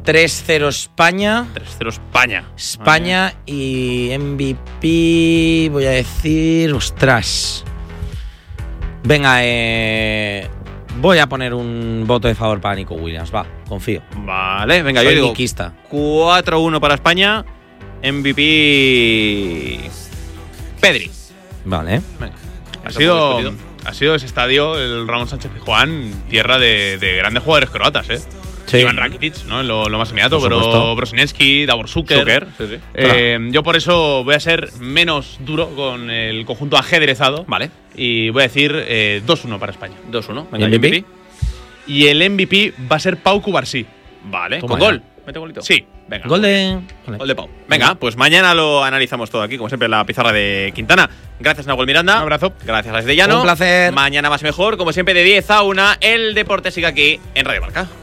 3-0 España. 3-0 España. España y MVP, voy a decir, ostras. Venga, voy a poner un voto de favor para Nico Williams, va, confío. Vale, venga, Soy yo digo niquista. 4-1 para España. MVP Pedri. Vale. Venga. Ha sido ese estadio, el Ramón Sánchez Pizjuán, tierra de grandes jugadores croatas, ¿eh? Sí. Iván Rakitic, ¿no? Lo más inmediato, Por pero supuesto. Brosineski, Davor Šuker. Sí. Yo por eso voy a ser menos duro con el conjunto ajedrezado. Vale. Y voy a decir 2-1 para España. 2-1. ¿Y el MVP? Y el MVP va a ser Pau Cubarsí. Vale. Toma ¿Con ya. gol? ¿Mete golito? Sí, venga. Gol de Pau. Venga, pues mañana lo analizamos todo aquí, como siempre, en la pizarra de Quintana. Gracias, Nahuel Miranda. Un abrazo. Gracias, Alex de Llano. Un placer. Mañana más y mejor, como siempre, de 10 a 1, el deporte sigue aquí en Radio Marca.